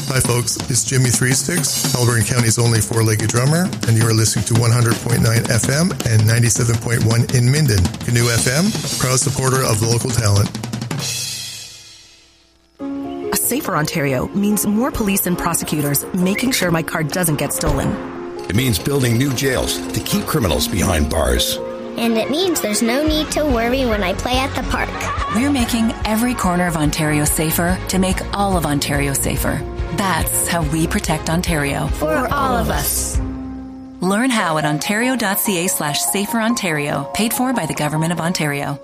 Hi folks, it's Jimmy Three Sticks, Haliburton County's only four-legged drummer, and you are listening to 100.9 FM and 97.1 in Minden. Canoe FM, proud supporter of local talent. A safer Ontario means more police and prosecutors making sure my car doesn't get stolen. It means building new jails to keep criminals behind bars. And it means there's no need to worry when I play at the park. We're making every corner of Ontario safer to make all of Ontario safer. That's how we protect Ontario. For all of us. Learn how at ontario.ca/saferontario, paid for by the Government of Ontario.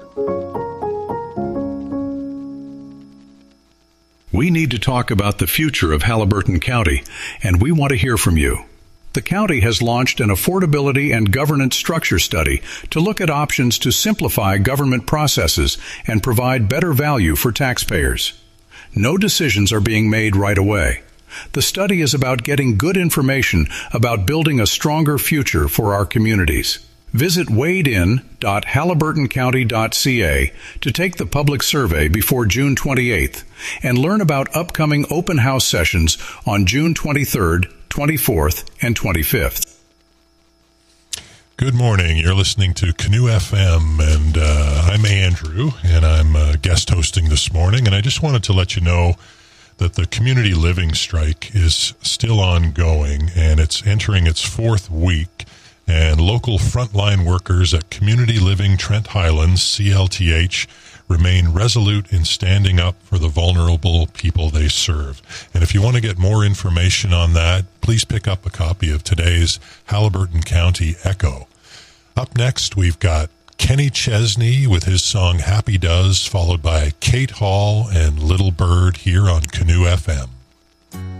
We need to talk about the future of Haliburton County, and we want to hear from you. The county has launched an affordability and governance structure study to look at options to simplify government processes and provide better value for taxpayers. No decisions are being made right away. The study is about getting good information about building a stronger future for our communities. Visit wadein.haliburtoncounty.ca to take the public survey before June 28th and learn about upcoming open house sessions on June 23rd, 24th, and 25th. Good morning. You're listening to Canoe FM, and I'm Andrew, and I'm guest hosting this morning. And I just wanted to let you know that the community living strike is still ongoing, and it's entering its fourth week. And local frontline workers at Community Living Trent Highlands, CLTH, remain resolute in standing up for the vulnerable people they serve. And if you want to get more information on that, please pick up a copy of today's Haliburton County Echo. Up next, we've got Kenny Chesney with his song Happy Does, followed by Kate Hall and Little Bird here on Canoe FM.